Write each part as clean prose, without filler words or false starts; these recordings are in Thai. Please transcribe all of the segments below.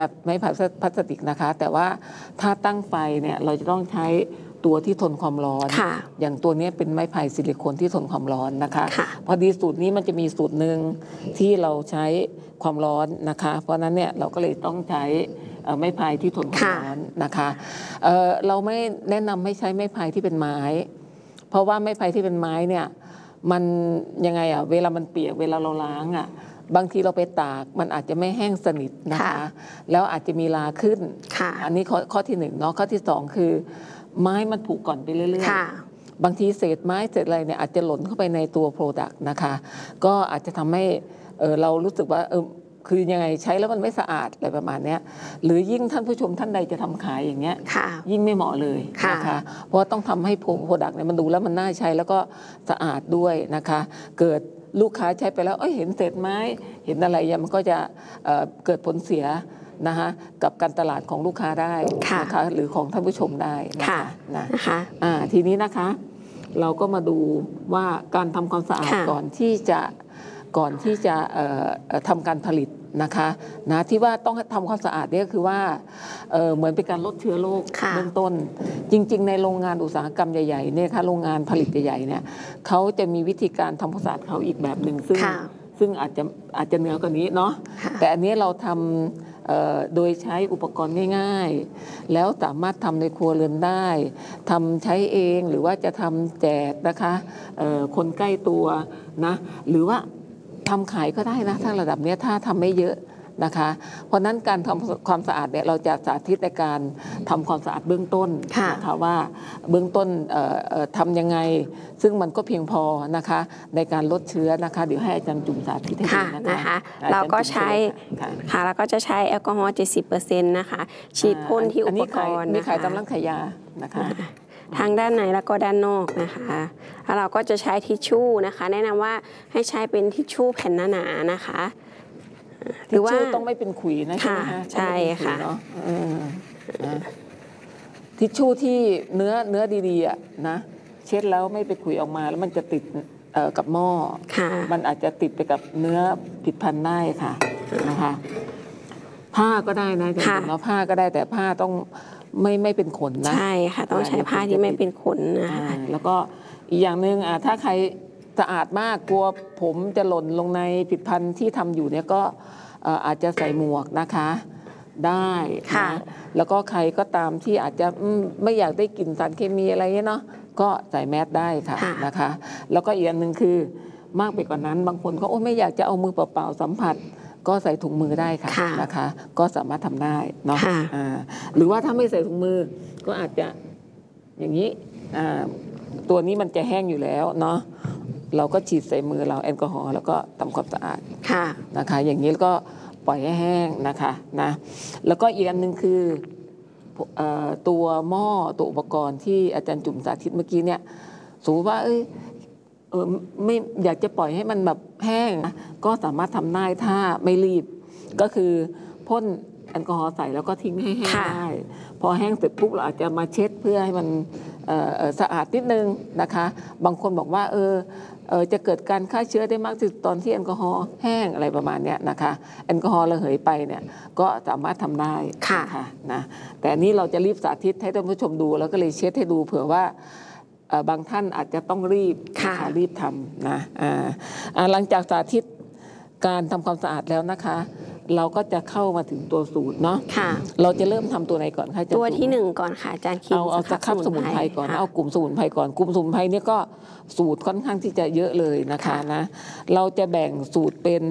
ไม้ไผ่พลาสติกนะคะแต่ว่าถ้าตั้งไฟเนี่ยเราจะต้องใช้ตัวที่ทนความร้อนอย่างตัวนี้เป็นไม้ไผ่ซิลิโคนที่ทนความร้อนนะคะพอดีสูตรนี้มันจะมีสูตรหนึ่งที่เราใช้ความร้อนนะคะเพราะนั้นเนี่ยเราก็เลยต้องใช้ไม้ไผ่ที่ทนความร้อนนะคะเราไม่แนะนำให้ใช้ไม้ไผ่ที่เป็นไม้เพราะว่าไม้ไผ่ที่เป็นไม้เนี่ยมันยังไงเวลามันเปียกเวลาเราล้างบางทีเราไปตากมันอาจจะไม่แห้งสนิทนะคะแล้วอาจจะมีราขึ้นอันนี้ข้อที่1เนาะข้อที่2คือไม้มันผุก่อนไปเรื่อยๆบางทีเศษไม้เศษอะไรเนี่ยอาจจะหล่นเข้าไปในตัวโปรดักต์นะคะก็อาจจะทำให้เรารู้สึกว่าคือยังไงใช้แล้วมันไม่สะอาดอะไรประมาณนี้หรือยิ่งท่านผู้ชมท่านใดจะทำขายอย่างเงี้ยยิ่งไม่เหมาะเลยนะคะเพราะต้องทำให้โปรดักต์เนี่ยมันดูแล้วมันน่าใช้แล้วก็สะอาดด้วยนะคะเกิดลูกค้าใช้ไปแล้วเห็นเศษไม้เห็นอะไรมันก็จะเกิดผลเสียนะคะกับการตลาดของลูกค้าได้นะคะหรือของท่านผู้ชมได้นะคะทีนี้นะคะเราก็มาดูว่าการทำความสะอาดก่อนที่จะทำการผลิตนะคะที่ว่าต้องทำความสะอาดเนี่ยคือว่าเหมือนเป็นการลดเชื้อโรคเบื้องต้นจริงๆในโรงงานอุตสาหกรรมใหญ่ๆเนี่ยค่ะโรงงานผลิตใหญ่ๆเนี่ยเขาจะมีวิธีการทำความสะอาดเขาอีกแบบหนึ่งซึ่งอาจจะเหนือกว่านี้เนาะแต่อันนี้เราทำโดยใช้อุปกรณ์ง่ายๆแล้วสามารถทำในครัวเรือนได้ทำใช้เองหรือว่าจะทำแจกนะคะคนใกล้ตัวนะหรือว่าทำขายก็ได้นะถ้าระดับนี้ถ้าทำไม่เยอะนะคะเพราะนั้นการทำความสะอาดเนี่ยเราจะสาธิตในการทำความสะอาดเบื้องต้นนะคะว่าเบื้องต้นทำยังไงซึ่งมันก็เพียงพอนะคะในการลดเชื้อนะคะเดี๋ยวให้อาจารย์จุ๋มสาธิตให้ดูนะคะเราก็ใช้ค่ะเราก็จะใช้แอลกอฮอล์ 70% นะคะฉีดพ่นที่อุปกรณ์มีขายตามร้านขายยานะคะทางด้านในแล้วก็ด้านนอกนะคะแล้วเราก็จะใช้ทิชชู่นะคะแนะนำว่าให้ใช้เป็นทิชชู่แผ่นหนาๆนะคะหรือว่าต้องไม่เป็นขุยนะใช่ไหมคะใช่ค่ะทิชชู่ที่เนื้อดีๆนะเช็ดแล้วไม่ไปขุยออกมาแล้วมันจะติดกับหม้อมันอาจจะติดไปกับเนื้อผิดพันธุ์ได้ค่ะนะคะผ้าก็ได้นะจริงๆแล้วผ้าก็ได้แต่ผ้าต้องไม่เป็นขนนะใช่ค่ะต้องใช้ผ้าที่ไม่เป็นขนนะคะแล้วก็อีกอย่างหนึ่งถ้าใครสะอาดมากกลัวผมจะหล่นลงในผลิตภัณฑ์ที่ทำอยู่เนี่ยก็อาจจะใส่หมวกนะคะได้นะแล้วก็ใครก็ตามที่อาจจะไม่อยากได้กลิ่นสารเคมีอะไรเนาะก็ใส่แมสได้ค่ะนะคะแล้วก็อีกอันหนึ่งคือมากไปกว่านั้นบางคนเขาไม่อยากจะเอามือเปล่าๆสัมผัสก็ใส่ถุงมือได้ค่ะนะคะก็สามารถทำได้เนาะหรือว่าถ้าไม่ใส่ถุงมือก็อาจจะอย่างนี้ตัวนี้มันจะแห้งอยู่แล้วเนาะเราก็ฉีดใส่มือเราแอลกอฮอล์แล้วก็ทำความสะอาดนะคะอย่างนี้แล้วก็ปล่อยให้แห้งนะคะนะแล้วก็อีกอันหนึ่งคือตัวหม้อตัวอุปกรณ์ที่อาจารย์จุ๋มสาธิตเมื่อกี้เนี่ยสมมติว่าไม่อยากจะปล่อยให้มันแบบแห้งก็สามารถทำได้ถ้าไม่รีบก็คือพ่นแอลกอฮอล์ใส่แล้วก็ทิ้งให้แห้งได้พอแห้งเสร็จปุ๊บเราอาจจะมาเช็ดเพื่อให้มันสะอาดนิดนึงนะคะบางคนบอกว่าจะเกิดการฆ่าเชื้อได้มากที่สุดตอนที่แอลกอฮอล์แห้งอะไรประมาณนี้นะคะแอลกอฮอล์ระเหยไปเนี่ยก็สามารถทำได้ค่ะนะแต่นี้เราจะรีบสาธิตให้ท่านผู้ชมดูแล้วก็เลยเช็ดให้ดูเผื่อว่าบางท่านอาจจะต้องรีบทำนะหลังจากสาธิตการทำความสะอาดแล้วนะคะเราก็จะเข้ามาถึงตัวสูตรเนาะเราจะเริ่มทำตัวไหนก่อนคะตัวที่1ก่อนค่ะอาจารย์คิดเอาสครับสมุนไพรก่อนเอากลุ่มสมุนไพรก่อนกลุ่มสมุนไพรเนี่ยก็สูตรค่อนข้างที่จะเยอะเลยนะคะนะเราจะแบ่งสูตรเป็น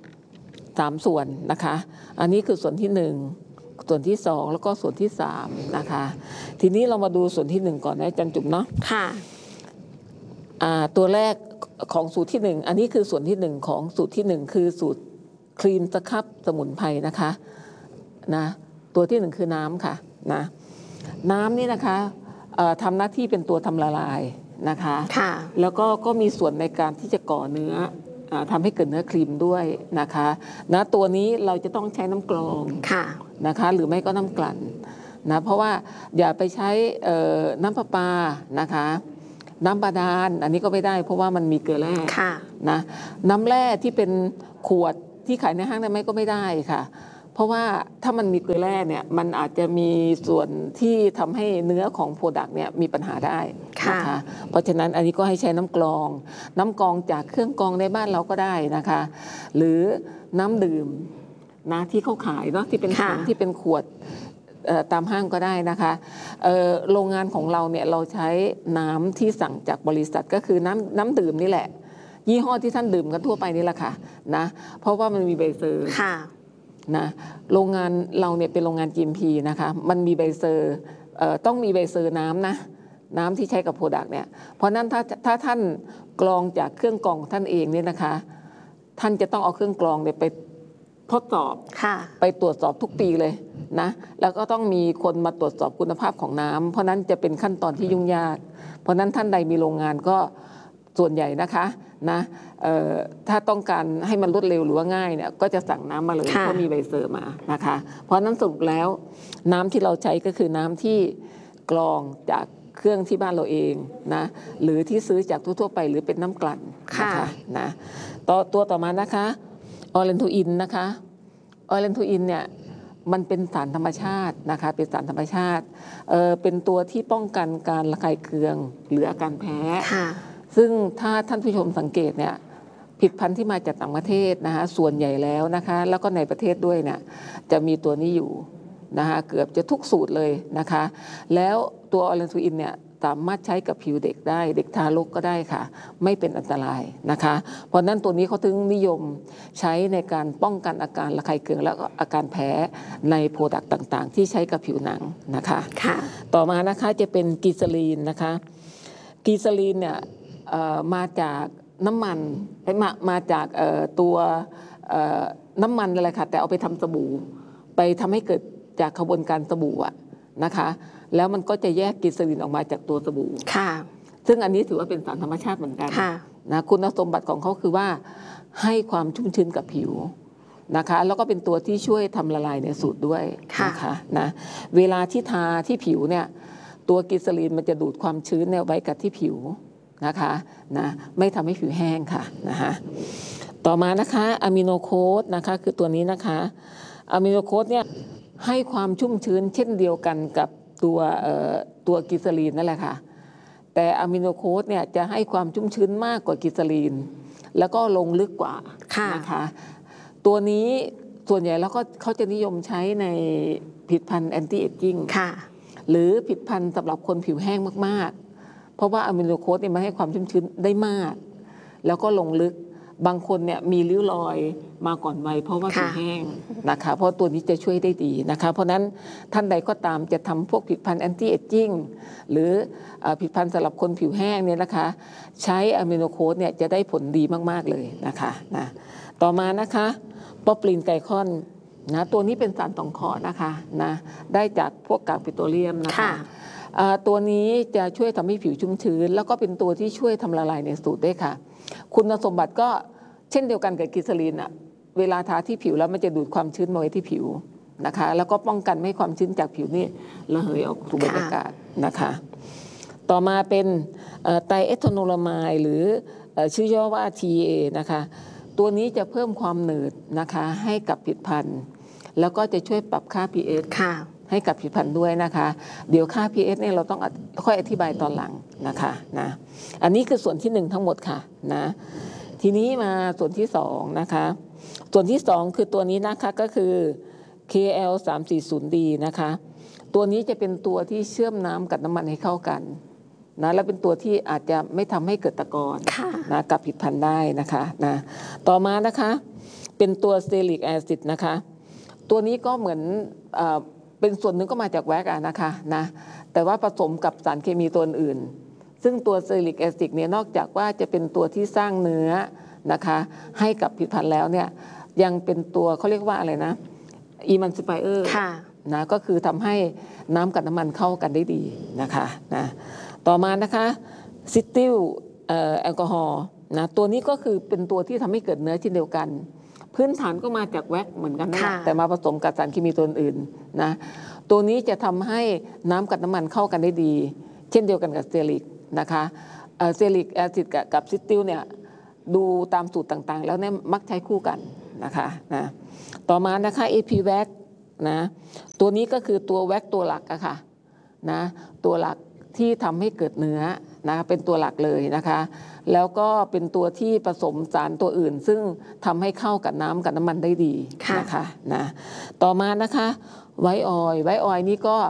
3ส่วนนะคะอันนี้คือส่วนที่1ส่วนที่2แล้วก็ส่วนที่3นะคะทีนี้เรามาดูส่วนที่1ก่อนนะอาจารย์จุ๋มเนาะค่ะตัวแรกของสูตรที่1อันนี้คือส่วนที่1ของสูตรที่1คือสูตรครีมสครับสมุนไพรนะคะนะตัวที่1คือน้ำค่ะนะน้ำนี่นะคะทำหน้าที่เป็นตัวทำละลายนะคะแล้วก็มีส่วนในการที่จะก่อเนื้อทำให้เกิดเนื้อครีมด้วยนะคะนะตัวนี้เราจะต้องใช้น้ำกรองนะคะหรือไม่ก็น้ำกลั่นนะเพราะว่าอย่าไปใช้น้ำประปานะคะน้ำบาดาลอันนี้ก็ไม่ได้เพราะว่ามันมีเกลือแร่นะน้ำแร่ที่เป็นขวดที่ขายในห้างได้ไหมก็ไม่ได้ค่ะเพราะว่าถ้ามันมีเกลือแร่เนี่ยมันอาจจะมีส่วนที่ทำให้เนื้อของโปรดักต์เนี่ยมีปัญหาได้นะคะเพราะฉะนั้นอันนี้ก็ให้ใช้น้ำกรองจากเครื่องกรองในบ้านเราก็ได้นะคะหรือน้ำดื่มนะที่เขาขายเนาะที่เป็นถังที่เป็นขวดตามห้างก็ได้นะคะโรงงานของเราเนี่ยเราใช้น้ำที่สั่งจากบริษัทก็คือน้ำดื่มนี่แหละยี่ห้อที่ท่านดื่มกันทั่วไปนี่แหละค่ะนะเพราะว่ามันมีใบเซอร์นะโรงงานเราเนี่ยเป็นโรงงาน GMP นะคะมันมีใบเซอร์ต้องมีใบเซอร์น้ำที่ใช้กับโปรดักต์เนี่ยเพราะนั้นถ้าท่านกรองจากเครื่องกรองท่านเองเนี่ยนะคะท่านจะต้องเอาเครื่องกรองเนี่ยไปทดสอบไปตรวจสอบทุกปีเลยนะแล้วก็ต้องมีคนมาตรวจสอบคุณภาพของน้ำเพราะนั้นจะเป็นขั้นตอนที่ยุ่งยากเพราะนั้นท่านใดมีโรงงานก็ส่วนใหญ่นะคะนะถ้าต้องการให้มันรวดเร็วหรือว่าง่ายเนี่ยก็จะสั่งน้ำมาเลยเพราะมีใบเซอร์มานะคะเพราะนั้นสรุปแล้วน้ำที่เราใช้ก็คือน้ำที่กรองจากเครื่องที่บ้านเราเองนะหรือที่ซื้อจากทั่วไปหรือเป็นน้ำกลั่นนะคะนะตัวต่อมานะคะออเรนทูอินนะคะออเรนทูอินเนี่ยมันเป็นสารธรรมชาตินะคะเป็นสารธรรมชาติเป็นตัวที่ป้องกันการระคายเคืองหรืออาการแพ้ซึ่งถ้าท่านผู้ชมสังเกตเนี่ยผลิตภัณฑ์ที่มาจากต่างประเทศนะคะส่วนใหญ่แล้วนะคะแล้วก็ในประเทศด้วยเนี่ยจะมีตัวนี้อยู่นะคะเกือบจะทุกสูตรเลยนะคะแล้วตัวออเรนทูอินเนี่ยสามารถใช้กับผิวเด็กได้เด็กทารกก็ได้ค่ะไม่เป็นอันตรายนะคะเพราะนั้นตัวนี้เขาถึงนิยมใช้ในการป้องกันอาการระคายเคืองแล้วก็อาการแพ้ในโปรดักต์ต่างๆที่ใช้กับผิวหนังนะคะต่อมานะคะจะเป็นกีซาลีนนะคะกีซาลีนเนี่ยมาจากน้ำมันมาจากตัวน้ำมันอะไรค่ะแต่เอาไปทำสบู่ไปทำให้เกิดจากกระบวนการสบู่นะคะแล้วมันก็จะแยกกีซาลีนออกมาจากตัวสบู่ซึ่งอันนี้ถือว่าเป็นสารธรรมชาติเหมือนกันนะคุณสมบัติของเขาคือว่าให้ความชุ่มชื้นกับผิวนะคะแล้วก็เป็นตัวที่ช่วยทำละลายในสูตรด้วยนะคะนะเวลาที่ทาที่ผิวเนี่ยตัวกีซาลีนมันจะดูดความชื้นไว้กับที่ผิวนะคะนะไม่ทำให้ผิวแห้งค่ะนะคะต่อมานะคะอะมิโนโค้ดนะคะคือตัวนี้นะคะอะมิโนโค้ดเนี่ยให้ความชุ่มชื้นเช่นเดียวกันกับตัวกีซาลีนนั่นแหละค่ะแต่อะมิโนโค้ดเนี่ยจะให้ความชุ่มชื้นมากกว่ากีซาลีนแล้วก็ลงลึกกว่านะคะตัวนี้ส่วนใหญ่แล้วก็เขาจะนิยมใช้ในผลิตภัณฑ์แอนตี้เอจจิ้งหรือผลิตภัณฑ์สำหรับคนผิวแห้งมากๆเพราะว่าอะมิโนโค้ดเนี่ยมันให้ความชุ่มชื้นได้มากแล้วก็ลงลึกบางคนเนี่ยมีริ้วรอยมาก่อนวัยเพราะว่าผิวแห้งนะคะเพราะตัวนี้จะช่วยได้ดีนะคะเพราะนั้นท่านใดก็ตามจะทำพวกผลิตภัณฑ์แอนตี้เอจจิ้งหรือผลิตภัณฑ์สำหรับคนผิวแห้งเนี่ยนะคะใช้อะมิโนโค้ดเนี่ยจะได้ผลดีมากๆเลยนะคะนะต่อมานะคะปอปลินไกลคอนนะตัวนี้เป็นสารสังเคราะห์นะคะนะได้จากพวกกากปิโตรเลียมนะคะตัวนี้จะช่วยทำให้ผิวชุ่มชื้นแล้วก็เป็นตัวที่ช่วยทำละลายในสูตรด้วยค่ะคุณสมบัติก็เช่นเดียวกันกับกีซาลีนเวลาทาที่ผิวแล้วมันจะดูดความชื้นมาไว้ที่ผิวนะคะแล้วก็ป้องกันไม่ให้ความชื้นจากผิวนี่ระเหยออกสู่บรรยากาศนะคะต่อมาเป็นไตรเอทโนโลไมด์หรือชื่อย่อว่า TA นะคะตัวนี้จะเพิ่มความหนืดนะคะให้กับผลิตภัณฑ์แล้วก็จะช่วยปรับค่า pH ให้กับผลิตภัณฑ์ด้วยนะคะเดี๋ยวค่า pH เนี่ยเราต้องค่อยอธิบายตอนหลังนะคะนะอันนี้คือส่วนที่1ทั้งหมดค่ะนะทีนี้มาส่วนที่2นะคะส่วนที่2คือตัวนี้นะคะก็คือ KL340D นะคะตัวนี้จะเป็นตัวที่เชื่อมน้ำกับน้ำมันให้เข้ากันนะและเป็นตัวที่อาจจะไม่ทำให้เกิดตะกอนนะกับผลิตภัณฑ์ได้นะคะนะต่อมานะคะเป็นตัวสเตอริกแอซิดนะคะตัวนี้ก็เหมือนเป็นส่วนหนึ่งก็มาจากแว็กนะคะนะแต่ว่าผสมกับสารเคมีตัวอื่นซึ่งตัวสเตอริกแอซิดเนี่ยนอกจากว่าจะเป็นตัวที่สร้างเนื้อนะคะให้กับผลิตภัณฑ์แล้วเนี่ยยังเป็นตัวเขาเรียกว่าอะไรนะอีมันซิฟายเออร์นะก็คือทำให้น้ำกับน้ำมันเข้ากันได้ดีนะคะนะต่อมานะคะซิติลแอลกอฮอล์นะตัวนี้ก็คือเป็นตัวที่ทำให้เกิดเนื้อเช่นเดียวกันพื้นฐานก็มาจากแว็กเหมือนกันนะแต่มาผสมกับสารเคมีตัวอื่นนะตัวนี้จะทำให้น้ำกับน้ำมันเข้ากันได้ดีเช่นเดียวกันกับสเตอริกนะคะสเตอริกแอซิดกับซิติลเนี่ยดูตามสูตรต่างๆแล้วเนี่ยมักใช้คู่กันนะคะนะต่อมานะคะ AP wax นะตัวนี้ก็คือตัวแว็กตัวหลักอะค่ะนะตัวหลักที่ทำให้เกิดเนื้อนะเป็นตัวหลักเลยนะคะแล้วก็เป็นตัวที่ผสมสารตัวอื่นซึ่งทำให้เข้ากับน้ำกับน้ำมันได้ดีนะคะนะต่อมานะคะไวท์ออยล์นี่ก็